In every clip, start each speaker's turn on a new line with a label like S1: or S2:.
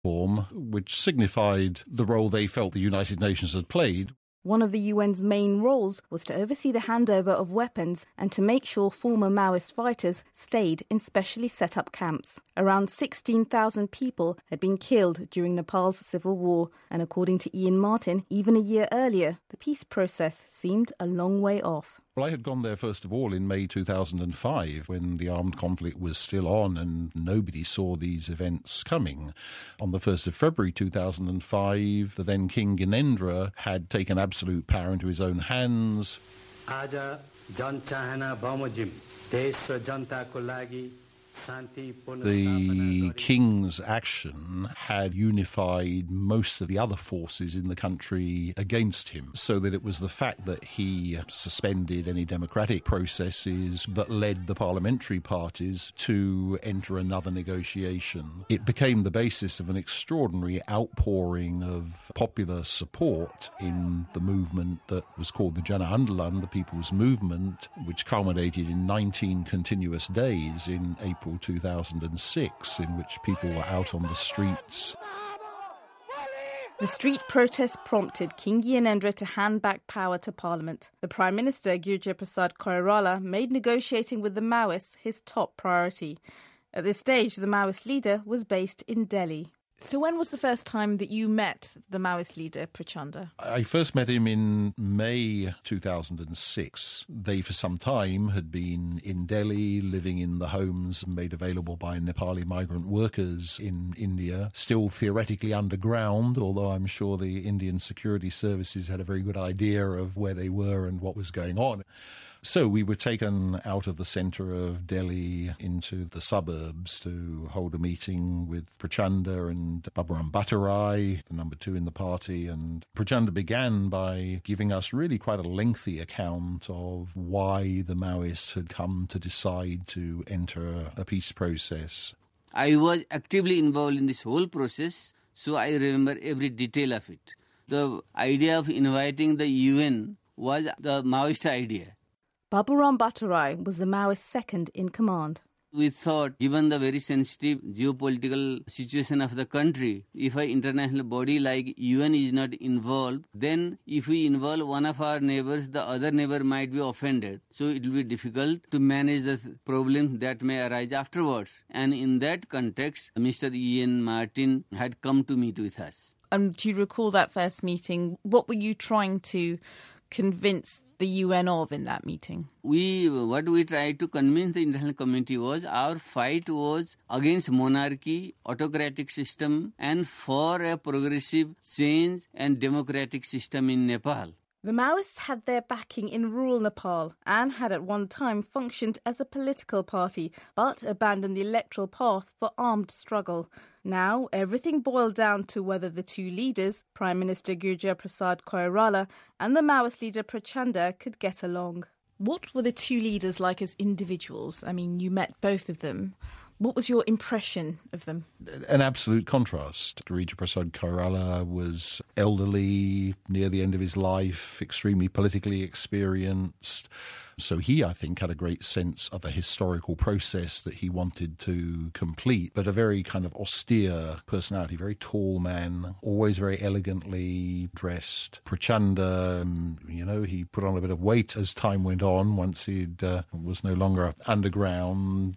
S1: form, which signified the role they felt the United Nations had played.
S2: One of the UN's main roles was to oversee the handover of weapons and to make sure former Maoist fighters stayed in specially set up camps. Around 16,000 people had been killed during Nepal's civil war, and according to Ian Martin, even a year earlier, the peace process seemed a long way off.
S1: Well, I had gone there first of all in May 2005 when the armed conflict was still on and nobody saw these events coming. On the 1st of February 2005, the then King Gyanendra had taken absolute power into his own hands. The king's action had unified most of the other forces in the country against him, so that it was the fact that he suspended any democratic processes that led the parliamentary parties to enter another negotiation. It became the basis of an extraordinary outpouring of popular support in the movement that was called the Jana Andolan, the People's Movement, which culminated in 19 continuous days in April 2006, in which people were out on the streets.
S2: The street protest prompted King Gyanendra to hand back power to Parliament. The Prime Minister, Girija Prasad Koirala, made negotiating with the Maoists his top priority. At this stage, the Maoist leader was based in Delhi. So when was the first time that you met the Maoist leader, Prachanda?
S1: I first met him in May 2006. They, for some time, had been in Delhi, living in the homes made available by Nepali migrant workers in India, still theoretically underground, although I'm sure the Indian security services had a very good idea of where they were and what was going on. So we were taken out of the centre of Delhi into the suburbs to hold a meeting with Prachanda and Baburam Bhattarai, the number 2 in the party. And Prachanda began by giving us really quite a lengthy account of why the Maoists had come to decide to enter a peace process.
S3: I was actively involved in this whole process, so I remember every detail of it. The idea of inviting the UN was the Maoist idea.
S2: Baburam Bhattarai was the Maoist second in command.
S3: We thought, given the very sensitive geopolitical situation of the country, if an international body like UN is not involved, then if we involve one of our neighbors, the other neighbor might be offended. So it will be difficult to manage the problems that may arise afterwards. And in that context, Mr. Ian Martin had come to meet with us.
S2: And do you recall that first meeting? What were you trying to convince the UN of in that meeting?
S3: What we tried to convince the international community was our fight was against monarchy, autocratic system, and for a progressive change and democratic system in Nepal.
S2: The Maoists had their backing in rural Nepal and had at one time functioned as a political party, but abandoned the electoral path for armed struggle. Now, everything boiled down to whether the two leaders, Prime Minister Girija Prasad Koirala and the Maoist leader Prachanda, could get along. What were the two leaders like as individuals? I mean, you met both of them. What was your impression of them?
S1: An absolute contrast. Girija Prasad Koirala was elderly, near the end of his life, extremely politically experienced. So he, I think, had a great sense of a historical process that he wanted to complete, but a very kind of austere personality, very tall man, always very elegantly dressed. Prachanda, he put on a bit of weight as time went on once he was no longer underground.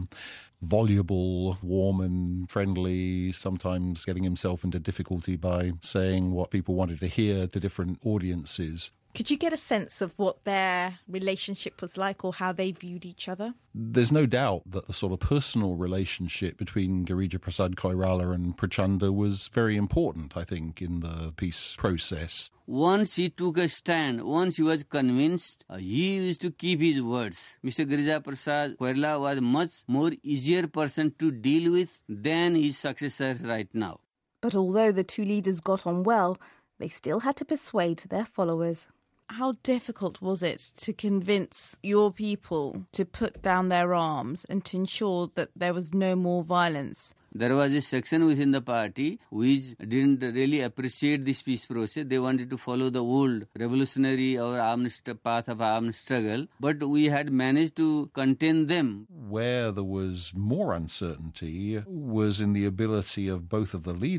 S1: Voluble, warm and friendly, sometimes getting himself into difficulty by saying what people wanted to hear to different audiences.
S2: Could you get a sense of what their relationship was like or how they viewed each other?
S1: There's no doubt that the sort of personal relationship between Girija Prasad Koirala and Prachanda was very important, I think, in the peace process.
S3: Once he took a stand, once he was convinced, he used to keep his words. Mr. Girija Prasad Koirala was a much more easier person to deal with than his successors right now.
S2: But although the two leaders got on well, they still had to persuade their followers. How difficult was it to convince your people to put down their arms and to ensure that there was no more violence?
S3: There was a section within the party which didn't really appreciate this peace process. They wanted to follow the old revolutionary or armed path of armed struggle, but we had managed to contain them.
S1: Where there was more uncertainty was in the ability of both of the leaders